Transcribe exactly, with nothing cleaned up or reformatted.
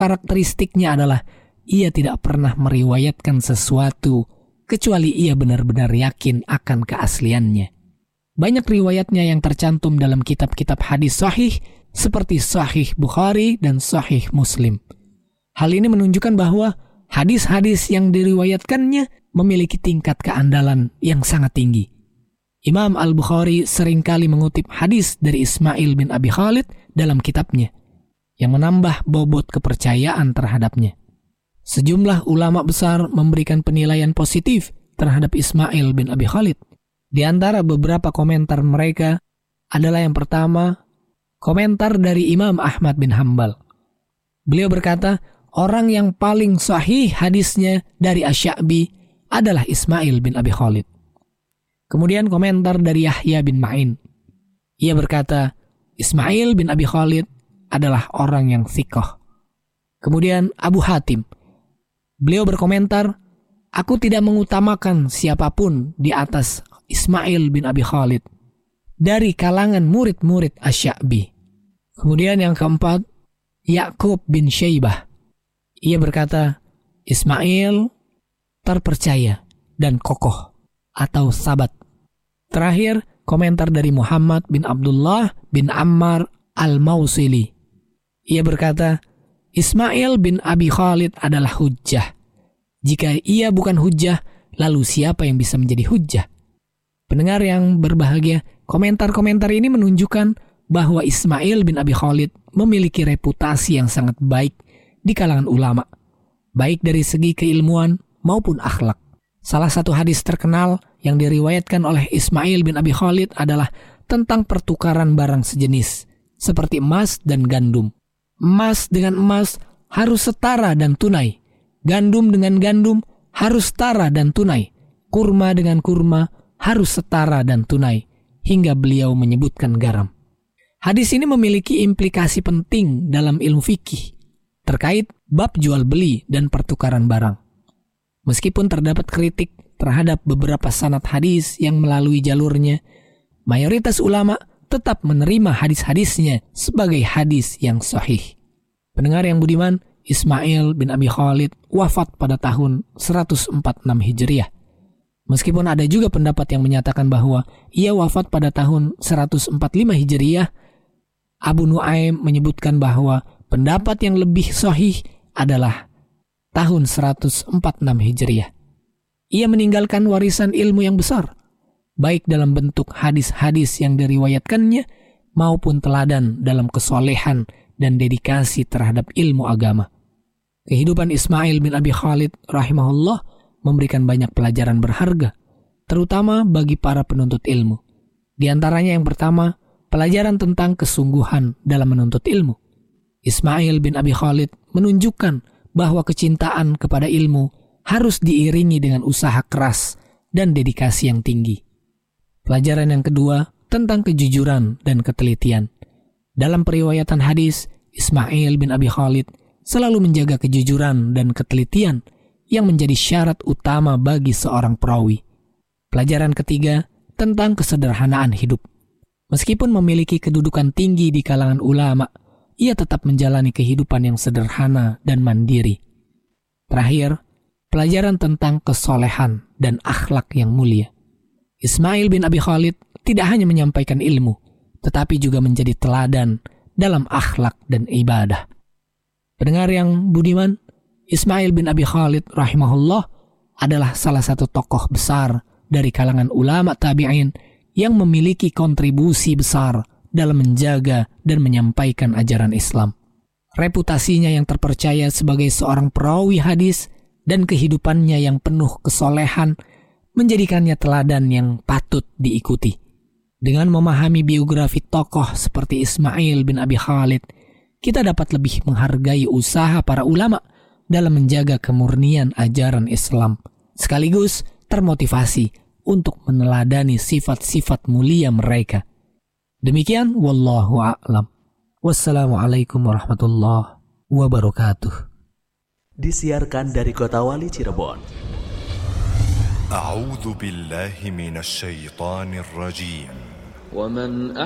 karakteristiknya adalah ia tidak pernah meriwayatkan sesuatu kecuali ia benar-benar yakin akan keasliannya. Banyak riwayatnya yang tercantum dalam kitab-kitab hadis sahih seperti Sahih Bukhari dan Sahih Muslim. Hal ini menunjukkan bahwa hadis-hadis yang diriwayatkannya memiliki tingkat keandalan yang sangat tinggi. Imam Al-Bukhari seringkali mengutip hadis dari Ismail bin Abi Khalid dalam kitabnya, yang menambah bobot kepercayaan terhadapnya. Sejumlah ulama besar memberikan penilaian positif terhadap Ismail bin Abi Khalid. Di antara beberapa komentar mereka adalah yang pertama, komentar dari Imam Ahmad bin Hanbal. Beliau berkata, orang yang paling sahih hadisnya dari Asy-Sya'bi adalah Ismail bin Abi Khalid. Kemudian komentar dari Yahya bin Ma'in. Ia berkata, Ismail bin Abi Khalid adalah orang yang thiqah. Kemudian Abu Hatim. Beliau berkomentar, aku tidak mengutamakan siapapun di atas Ismail bin Abi Khalid dari kalangan murid-murid Asy-Sya'bi. Kemudian yang keempat, Ya'qub bin Syaibah. Ia berkata, Ismail terpercaya dan kokoh atau sabat. Terakhir, komentar dari Muhammad bin Abdullah bin Ammar Al-Mausili. Ia berkata, Ismail bin Abi Khalid adalah hujjah. Jika ia bukan hujjah, lalu siapa yang bisa menjadi hujjah? Pendengar yang berbahagia, komentar-komentar ini menunjukkan bahwa Ismail bin Abi Khalid memiliki reputasi yang sangat baik di kalangan ulama, baik dari segi keilmuan maupun akhlak. Salah satu hadis terkenal yang diriwayatkan oleh Ismail bin Abi Khalid adalah tentang pertukaran barang sejenis, seperti emas dan gandum. Emas dengan emas harus setara dan tunai. Gandum dengan gandum harus setara dan tunai. Kurma dengan kurma harus setara dan tunai, hingga beliau menyebutkan garam. Hadis ini memiliki implikasi penting dalam ilmu fikih terkait bab jual beli dan pertukaran barang. Meskipun terdapat kritik terhadap beberapa sanad hadis yang melalui jalurnya, mayoritas ulama tetap menerima hadis-hadisnya sebagai hadis yang sahih. Pendengar yang budiman, Ismail bin Abi Khalid wafat pada tahun seratus empat puluh enam Hijriah. Meskipun ada juga pendapat yang menyatakan bahwa ia wafat pada tahun seratus empat puluh lima Hijriah, Abu Nuaim menyebutkan bahwa pendapat yang lebih sahih adalah tahun seratus empat puluh enam Hijriah. Ia meninggalkan warisan ilmu yang besar, baik dalam bentuk hadis-hadis yang diriwayatkannya maupun teladan dalam kesolehan dan dedikasi terhadap ilmu agama. Kehidupan Ismail bin Abi Khalid rahimahullah memberikan banyak pelajaran berharga, terutama bagi para penuntut ilmu. Di antaranya yang pertama, pelajaran tentang kesungguhan dalam menuntut ilmu. Ismail bin Abi Khalid menunjukkan bahwa kecintaan kepada ilmu harus diiringi dengan usaha keras dan dedikasi yang tinggi. Pelajaran yang kedua, tentang kejujuran dan ketelitian. Dalam periwayatan hadis, Ismail bin Abi Khalid selalu menjaga kejujuran dan ketelitian yang menjadi syarat utama bagi seorang perawi. Pelajaran ketiga, tentang kesederhanaan hidup. Meskipun memiliki kedudukan tinggi di kalangan ulama, ia tetap menjalani kehidupan yang sederhana dan mandiri. Terakhir, pelajaran tentang kesolehan dan akhlak yang mulia. Ismail bin Abi Khalid tidak hanya menyampaikan ilmu, tetapi juga menjadi teladan dalam akhlak dan ibadah. Pendengar yang budiman, Ismail bin Abi Khalid rahimahullah adalah salah satu tokoh besar dari kalangan ulama tabi'in yang memiliki kontribusi besar dalam menjaga dan menyampaikan ajaran Islam. Reputasinya yang terpercaya sebagai seorang perawi hadis dan kehidupannya yang penuh kesolehan menjadikannya teladan yang patut diikuti. Dengan memahami biografi tokoh seperti Ismail bin Abi Khalid, kita dapat lebih menghargai usaha para ulama dalam menjaga kemurnian ajaran Islam, sekaligus termotivasi untuk meneladani sifat-sifat mulia mereka. Demikian, wallahu a'lam. Wassalamualaikum warahmatullahi wabarakatuh. Disiarkan dari Kota Wali Cirebon. A'udzu billahi minasy syaithanir rajim. ومن